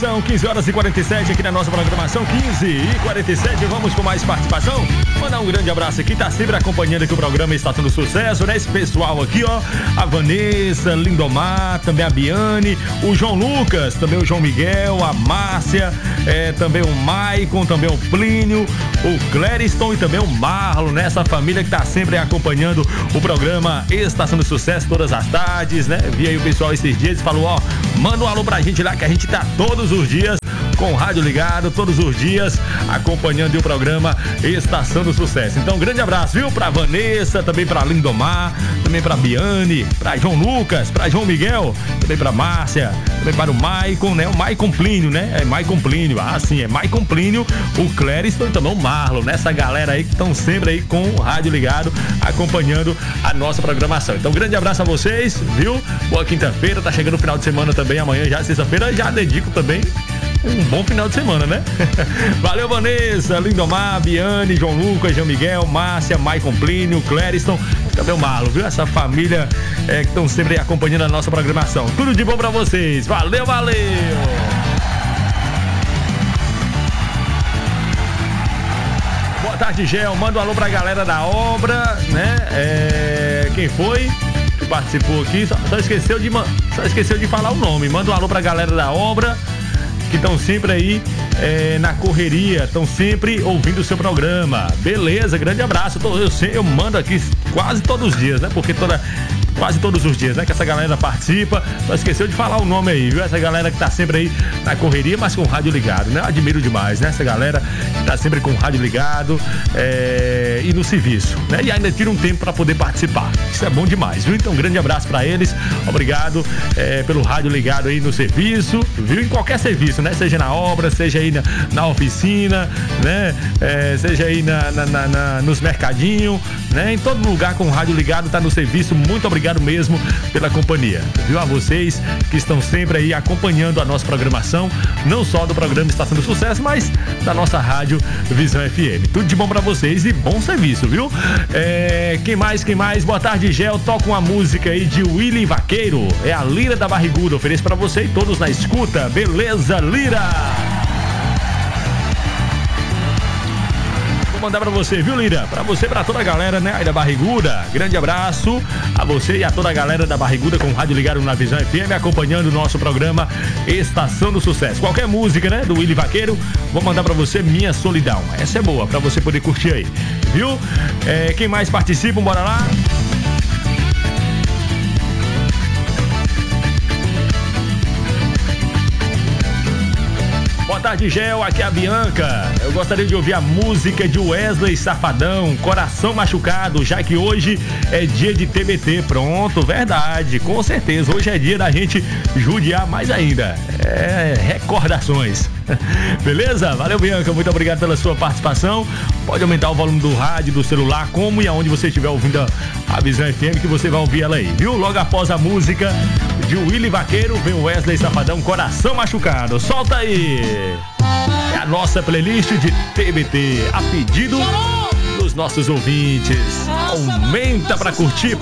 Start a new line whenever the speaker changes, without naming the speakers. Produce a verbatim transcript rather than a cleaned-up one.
São quinze horas e quarenta e sete aqui na nossa programação, quinze e quarenta e sete, vamos com mais participação. Mandar um grande abraço aqui, tá sempre acompanhando aqui o programa Estação do Sucesso, né? Esse pessoal aqui, ó, a Vanessa, Lindomar, também a Biane, o João Lucas, também o João Miguel, a Márcia, é, também o Maicon, também o Plínio, o Clériston e também o Marlon, né? Essa família que tá sempre acompanhando o programa Estação do Sucesso todas as tardes, né? Vi aí o pessoal esses dias e falou, ó, manda um alô pra gente lá que a gente tá todos os dias com o rádio ligado, todos os dias acompanhando o programa Estação do Sucesso. Então, um grande abraço, viu? Pra Vanessa, também pra Lindomar, também pra Biane, pra João Lucas, pra João Miguel, também pra Márcia, também para o Maicon, né? O Maicon Plínio, né? É Maicon Plínio, ah, sim, é Maicon Plínio, o Clériston e também o Marlon, né? Essa galera aí que estão sempre aí com o rádio ligado, acompanhando a nossa programação. Então, um grande abraço a vocês, viu? Boa quinta-feira, tá chegando o final de semana também, amanhã já, sexta-feira, já dedico também um bom final de semana, né? Valeu, Vanessa, Lindomar, Biane, João Lucas, João Miguel, Márcia, Maicon Plínio, Clériston, também o Marlon, viu? Essa família é, que estão sempre acompanhando a nossa programação. Tudo de bom pra vocês. Valeu, valeu! Boa tarde, Gel. Manda um alô pra galera da obra, né? É, quem foi que participou aqui? Só, só, esqueceu de, só esqueceu de falar o nome. Manda um alô pra galera da obra, que estão sempre aí é, na correria, estão sempre ouvindo o seu programa. Beleza, grande abraço. Eu, eu, sei, eu mando aqui quase todos os dias, né? Porque toda, quase todos os dias, né? Que essa galera participa. Só esqueceu de falar o nome aí, viu? Essa galera que tá sempre aí na correria, mas com o rádio ligado, né? Eu admiro demais, né? Essa galera que tá sempre com o rádio ligado é, e no serviço, né? E ainda tira um tempo para poder participar. Isso é bom demais, viu? Então, um grande abraço para eles. Obrigado é, pelo rádio ligado aí no serviço, viu? Em qualquer serviço, né? Seja na obra, seja aí na, na oficina, né? É, seja aí na, na, na, na, nos mercadinhos, né? Em todo lugar com o rádio ligado, tá no serviço. Muito obrigado mesmo pela companhia, viu? A vocês que estão sempre aí acompanhando a nossa programação, não só do programa Estação do Sucesso, mas da nossa rádio Visão F M. Tudo de bom pra vocês e bom serviço, viu? É, quem mais, quem mais? Boa tarde, Gel. Toca uma música aí de Willy Vaqueiro. É a Lira da Barriguda. Ofereço pra você e todos na escuta. Beleza, Lira? Mandar pra você, viu, Lira? Pra você, pra toda a galera, né, aí da Barriguda. Grande abraço a você e a toda a galera da Barriguda com o rádio ligado na Visão F M, acompanhando o nosso programa Estação do Sucesso. Qualquer música, né, do Willy Vaqueiro, vou mandar pra você Minha Solidão. Essa é boa, pra você poder curtir aí, viu? É, quem mais participa, bora lá? Boa tarde, Gel, aqui é a Bianca. Eu gostaria de ouvir a música de Wesley Safadão, Coração Machucado, já que hoje é dia de T B T. Pronto, verdade, com certeza. Hoje é dia da gente judiar mais ainda. É, recordações. Beleza? Valeu, Bianca, muito obrigado pela sua participação. Pode aumentar o volume do rádio, do celular, como e aonde você estiver ouvindo a, a Visão F M, que você vai ouvir ela aí, viu? Logo após a música de Willy Vaqueiro, vem o Wesley Safadão, Coração Machucado. Solta aí! É a nossa playlist de T B T, a pedido dos nossos ouvintes. Aumenta pra curtir,